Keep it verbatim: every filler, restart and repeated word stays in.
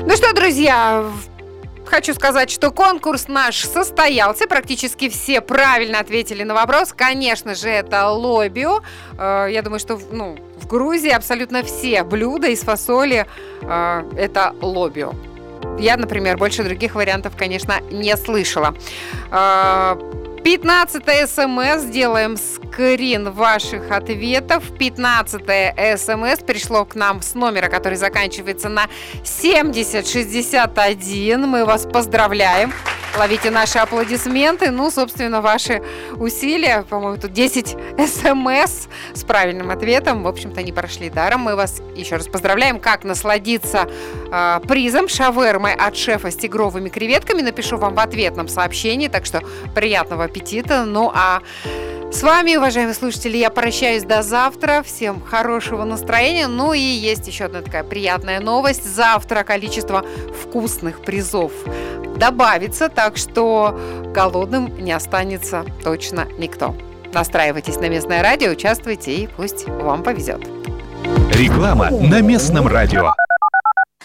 Ну что, друзья, хочу сказать, что конкурс наш состоялся. Практически все правильно ответили на вопрос. Конечно же, это лобио. Я думаю, что ну, в Грузии абсолютно все блюда из фасоли это лобио. Я, например, больше других вариантов, конечно, не слышала. пятнадцатое смс. Делаем скрин ваших ответов. пятнадцатое смс пришло к нам с номера, который заканчивается на семьдесят шестьдесят один. Мы вас поздравляем. Ловите наши аплодисменты. Ну, собственно, ваши усилия. По-моему, тут десять смс с правильным ответом. В общем-то, не прошли даром. Мы вас еще раз поздравляем. Как насладиться э, призом шавермой от шефа с тигровыми креветками, напишу вам в ответном сообщении. Так что приятного аппетита. Ну, а с вами, уважаемые слушатели, я прощаюсь до завтра. Всем хорошего настроения. Ну и есть еще одна такая приятная новость. Завтра количество вкусных призов добавится, так что голодным не останется точно никто. Настраивайтесь на местное радио, участвуйте и пусть вам повезет. Реклама на местном радио.